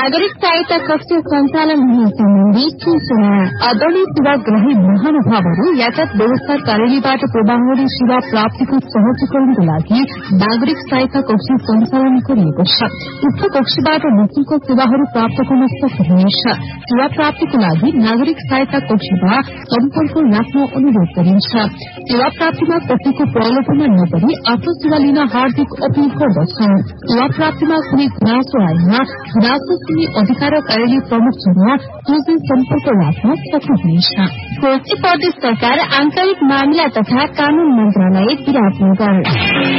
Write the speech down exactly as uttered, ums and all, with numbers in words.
नागरिक सहायता कक्ष सञ्चालन हुने सम्बन्धी सूचना। आदरणीय सेवाग्राही महानुभावहरू, यातायात व्यवस्था कार्यालयबाट प्रवाहरी सेवा प्राप्तिको सहजीकरणको लागि नागरिक सहायता कक्ष सञ्चालन गरिएको छ। उक्त कक्षबाट निशुल्क सेवाहरू प्राप्त गर्न सक्नुहुनेछ। सेवा प्राप्तिको लागि नागरिक सहायता कक्षमा सम्पर्क राख्न अनुरोध गरिन्छ। सेवा प्राप्तिमा कसैको प्रलोभनमा नपरी आफ्नो सेवा लिन हार्दिक अपील गर्दछन्। सेवा प्राप्तिमा कुनै गुनासो आएमा गुनासो सुन्ने अधिकार कार्यालय प्रमुखसँग सोझै सम्पर्क राख्न सक्नुहुनेछ। कोशी प्रदेश सरकार आन्तरिक मामिला तथा कानून मन्त्रालय विराटनगर।